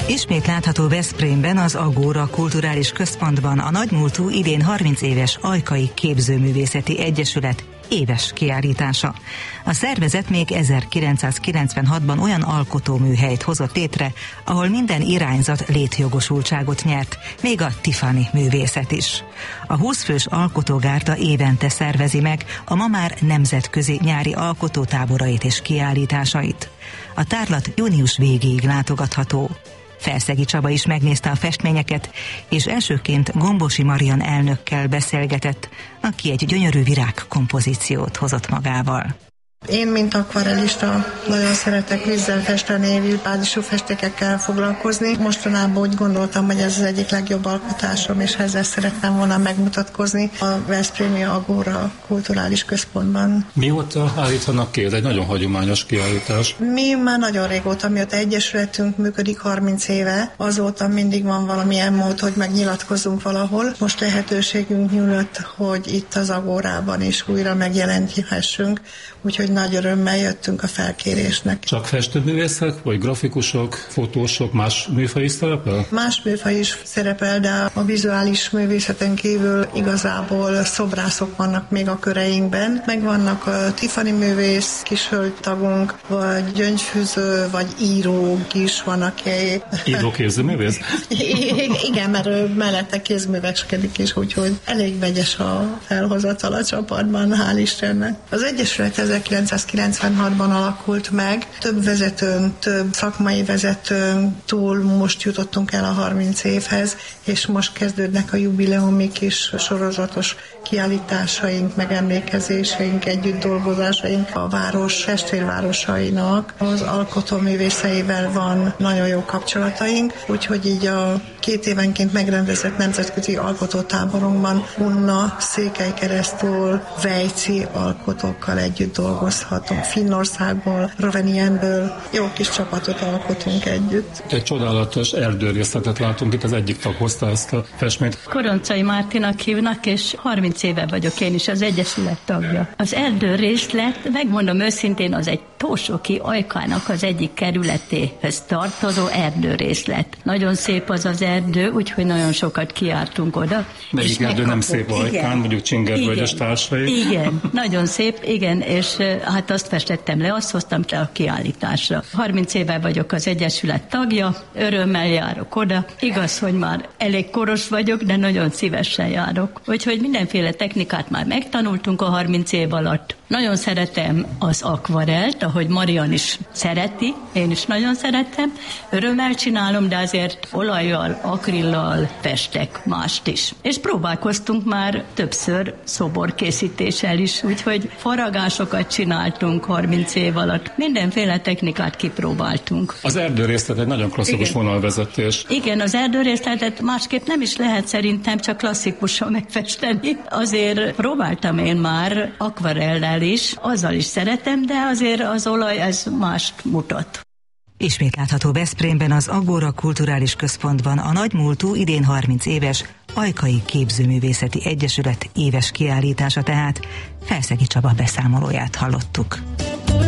Ismét látható Veszprémben az Agóra Kulturális Központban a nagymúltú idén 30 éves Ajkai Képzőművészeti Egyesület éves kiállítása. A szervezet még 1996-ban olyan alkotóműhelyt hozott létre, ahol minden irányzat létjogosultságot nyert, még a Tiffany művészet is. A 20 fős alkotógárda évente szervezi meg a ma már nemzetközi nyári alkotótáborait és kiállításait. A tárlat június végéig látogatható. Felszegi Csaba is megnézte a festményeket, és elsőként Gombosi Marian elnökkel beszélgetett, aki egy gyönyörű virágkompozíciót hozott magával. Én, mint akvarellista, nagyon szeretek vízzel festeni, vízbázisú festékekkel foglalkozni. Mostanában úgy gondoltam, hogy ez az egyik legjobb alkotásom, és ezzel szerettem volna megmutatkozni a Veszprémi Agóra Kulturális Központban. Mióta állítanak ki? Ez egy nagyon hagyományos kiállítás. Mi már nagyon régóta, mióta egyesületünk működik 30 éve, azóta mindig van valamilyen mód, hogy megnyilatkozzunk valahol. Most lehetőségünk nyújtott, hogy itt az Agórában is újra megjelenthessünk, úgyhogy nagy örömmel jöttünk a felkérésnek. Csak festőművészek, vagy grafikusok, fotósok, más műfaj is szerepel? Más műfaj is szerepel, de a vizuális művészeten kívül igazából szobrászok vannak még a köreinkben. Meg vannak a Tiffany művész, kishölgytagunk, vagy gyöngyfűző, vagy írók is vannak. Író-képzőművész? Igen, mert ő mellette kézműveskedik is, úgyhogy elég vegyes a felhozatal a csapatban, hál' Istennek. Az Egyesület 1996-ban alakult meg. Több vezetőn, több szakmai vezetőn túl most jutottunk el a 30 évhez, és most kezdődnek a jubileumi kis sorozatos kiállításaink, megemlékezéseink, együtt dolgozásaink a város testvérvárosainak. Az alkotóművészeivel van nagyon jó kapcsolataink, úgyhogy így a 2 évenként megrendezett nemzetközi alkotótáborunkban Unna, Székelykeresztúr, vejci alkotókkal együtt dolgozhatunk. Finnországból, Rovanienből jó kis csapatot alkotunk együtt. Egy csodálatos erdőrészletet látunk itt, az egyik tag hozta ezt a festményt. Koroncai Mártinak hívnak, és 30 éve vagyok én is az Egyesület tagja. Az erdőrészlet, megmondom őszintén, az egy Tósoki Ajkának az egyik kerületéhez tartozó erdőrészlet. Nagyon szép az az erdő, úgyhogy nagyon sokat kijártunk oda. Melyik erdő nem szép Ajkán, mondjuk Csingervölgyes társai? Igen, nagyon szép, igen, és hát azt festettem le, azt hoztam le a kiállításra. 30 éve vagyok az Egyesület tagja, örömmel járok oda. Igaz, hogy már elég koros vagyok, de nagyon szívesen járok. Úgyhogy mindenféle technikát már megtanultunk a 30 év alatt. Nagyon szeretem az akvarelt, ahogy Marian is szereti, én is nagyon szeretem. Örömmel csinálom, de azért olajjal, akrillal festek mást is. És próbálkoztunk már többször szoborkészítéssel is, úgyhogy faragásokat csináltunk 30 év alatt. Mindenféle technikát kipróbáltunk. Az erdőrészlet egy nagyon klasszikus vonalvezetés. Igen, az erdőrészletet másképp nem is lehet szerintem csak klasszikusan megfesteni. Azért próbáltam én már akvarellel is, azzal is szeretem, de azért az olaj ez mást mutat. Ismét látható Veszprémben az Agóra Kulturális Központban a nagymúltú idén 30 éves Ajkai Képzőművészeti Egyesület éves kiállítása, tehát Felszegi Csaba beszámolóját hallottuk.